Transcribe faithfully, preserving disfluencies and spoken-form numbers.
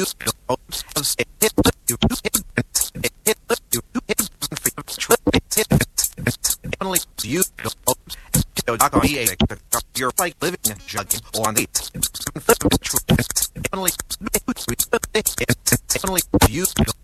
You're like living jugging on the definitely you